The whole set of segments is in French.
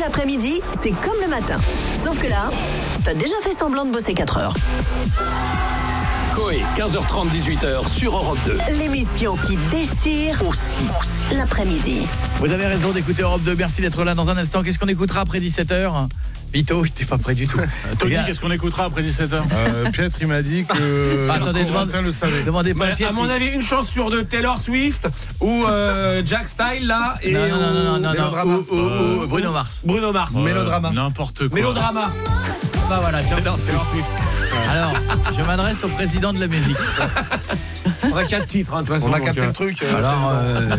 l'après-midi, c'est comme le matin. Sauf que là, t'as déjà fait semblant de bosser 4 heures. Coé, 15h30, 18h sur Europe 2. L'émission qui déchire aussi l'après-midi. Vous avez raison d'écouter Europe 2, merci d'être là dans un instant. Qu'est-ce qu'on écoutera après 17h ? Vito, t'es pas prêt du tout. Tony, qu'est-ce qu'on écoutera après 17h Pietre, il m'a dit que attendez, Corentin le savait. Demandez pas à À Pierre. mon avis, une chance sur deux, Taylor Swift ou Jack Style là et Non, Mélodrama. ou Bruno Mars. Bruno Mars. Mélodrama. N'importe quoi. Mélodrama. Bah voilà, tiens, Taylor Swift. Alors, je m'adresse au président de la musique. On a 4 titres, de toute façon. On a donc, capté le truc. Alors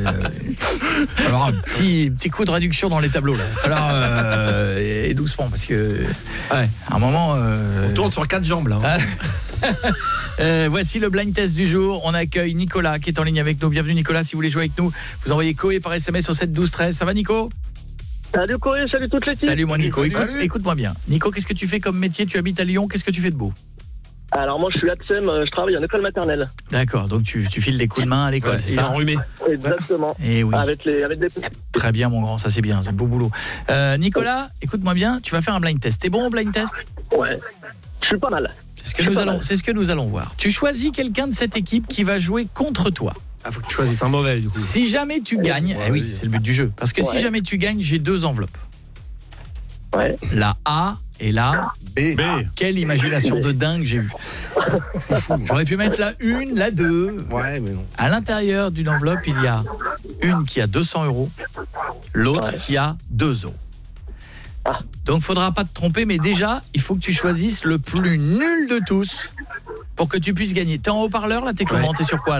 un petit coup de réduction dans les tableaux là. Alors et doucement parce que Ouais. à un moment On tourne sur 4 jambes là. voici le blind test du jour. On accueille Nicolas qui est en ligne avec nous. Bienvenue Nicolas, si vous voulez jouer avec nous, vous envoyez Coé par SMS au 7 12 13. Ça va Nico ? Salut Corée, salut toute l'équipe. Salut moi Nico. Salut. Écoute-moi bien. Nico, qu'est-ce que tu fais comme métier ? Tu habites à Lyon, qu'est-ce que tu fais de beau ? Alors moi je suis ATSEM, je travaille en école maternelle. D'accord, donc tu files des coups de main à l'école, c'est Il est ça ? enrhumé. Exactement. Eh oui. Avec des Très bien mon grand, ça c'est bien, c'est le beau boulot. Nicolas, écoute-moi bien, tu vas faire un blind test. T'es bon au blind test ? Ouais. Je suis pas mal. C'est ce que nous allons voir. Tu choisis quelqu'un de cette équipe qui va jouer contre toi. Ah, faut que tu choisisses un mauvais du coup. Si jamais tu gagnes, Ouais, oui, vas-y. c'est le but du jeu. Parce que si Ouais. jamais tu gagnes, j'ai 2 enveloppes. Ouais. La A et la B. B. Quelle imagination de dingue j'ai eue. J'aurais pu mettre la 1, la 2. Ouais, mais non. À l'intérieur d'une enveloppe, il y a une qui a 200 €, l'autre qui a 2 €. Donc, faudra pas te tromper, mais déjà, il faut que tu choisisses le plus nul de tous pour que tu puisses gagner. T'es en haut-parleur, là, t'es comment ? T'es sur quoi, là ?